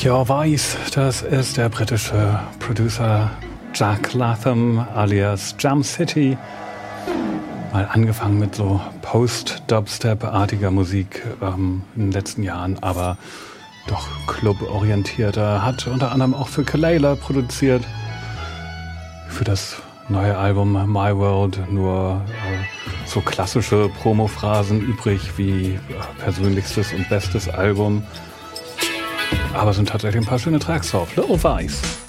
Your Voice, das ist der britische Producer Jack Latham alias Jam City. Mal angefangen mit so Post-Dubstep-artiger Musik in den letzten Jahren, aber doch club-orientierter. Hat unter anderem auch für Kelela produziert. Für das neue Album My World nur so klassische Promo-Phrasen übrig wie persönlichstes und bestes Album. Aber es sind tatsächlich ein paar schöne Tracks drauf. Little Vice.